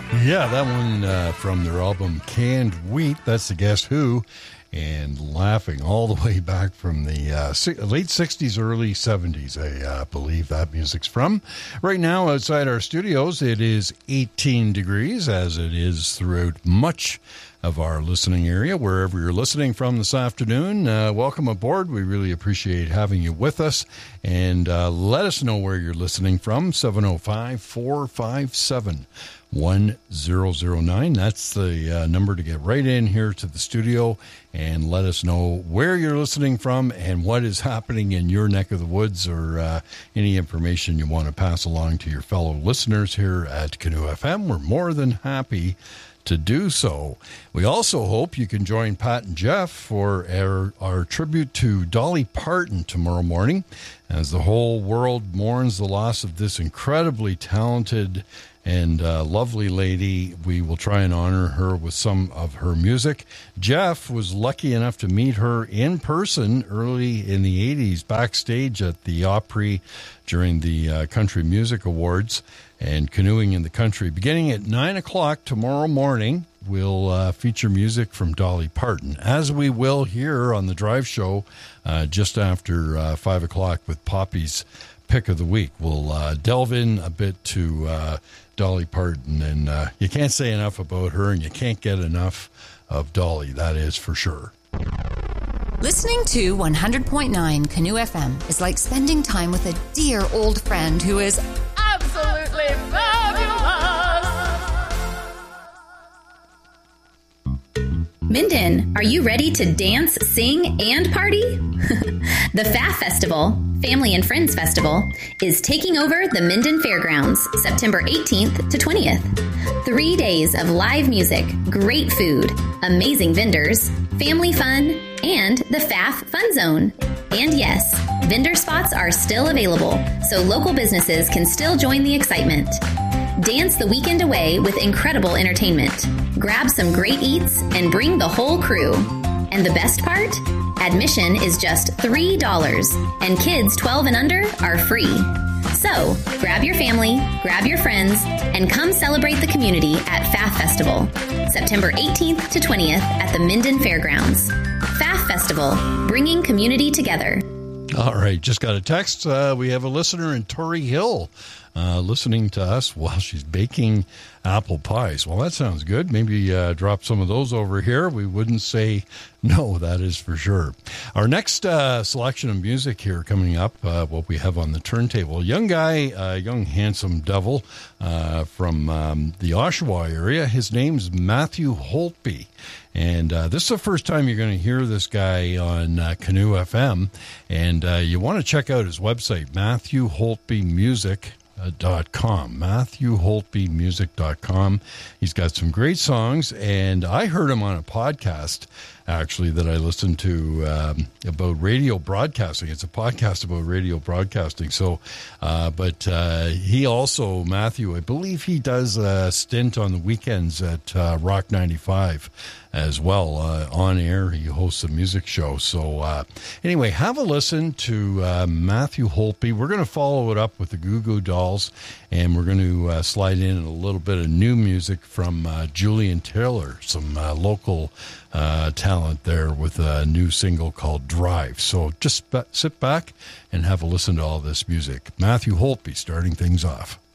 Yeah, that one from their album Canned Wheat. That's the Guess Who. And Laughing all the way back from the late 60s, early 70s, I believe that music's from. Right now, outside our studios, it is 18 degrees, as it is throughout much of our listening area. Wherever you're listening from this afternoon, welcome aboard. We really appreciate having you with us. And let us know where you're listening from, 705-457-1009. That's the number to get right in here to the studio and let us know where you're listening from and what is happening in your neck of the woods, or any information you want to pass along to your fellow listeners here at Canoe FM. We're more than happy to do so. We also hope you can join Pat and Jeff for our tribute to Dolly Parton tomorrow morning, as the whole world mourns the loss of this incredibly talented and lovely lady. We will try and honor her with some of her music. Jeff was lucky enough to meet her in person early in the 80s backstage at the Opry during the Country Music Awards. And Canoeing in the Country, beginning at 9 o'clock tomorrow morning, will feature music from Dolly Parton, as we will here on the Drive Show just after 5 o'clock with Poppy's Pick of the Week. We'll delve in a bit to Dolly Parton, and you can't say enough about her, and you can't get enough of Dolly, that is for sure. Listening to 100.9 Canoe FM is like spending time with a dear old friend who is absolutely fabulous. Minden, are you ready to dance, sing, and party? The FAF Festival, Family and Friends Festival, is taking over the Minden Fairgrounds September 18th to 20th. 3 days of live music, great food, amazing vendors, family fun, and the FAF Fun Zone. And yes, vendor spots are still available, so local businesses can still join the excitement. Dance the weekend away with incredible entertainment. Grab some great eats and bring the whole crew. And the best part? Admission is just $3, and kids 12 and under are free. So, grab your family, grab your friends, and come celebrate the community at FAF Festival, September 18th to 20th at the Minden Fairgrounds. FAF Festival, bringing community together. All right, just got a text. We have a listener in Torrey Hill listening to us while she's baking apple pies. Well, that sounds good. Maybe drop some of those over here. We wouldn't say no, that is for sure. Our next selection of music here coming up, what we have on the turntable, young guy, young handsome devil from the Oshawa area. His name's Matthew Holtby. And this is the first time you're going to hear this guy on Canoe FM. And you want to check out his website, MatthewHoltbyMusic.com. MatthewHoltbyMusic.com. He's got some great songs, and I heard him on a podcast actually that I listened to about radio broadcasting. It's a podcast about radio broadcasting. So, but he also, Matthew, I believe he does a stint on the weekends at Rock 95 as well. On air, he hosts a music show. So anyway, have a listen to Matthew Holtby. We're going to follow it up with the Goo Goo Dolls, and we're going to slide in a little bit of new music from Julian Taylor, some local talent there with a new single called Drive. So just sit back and have a listen to all this music. Matthew Holtby starting things off.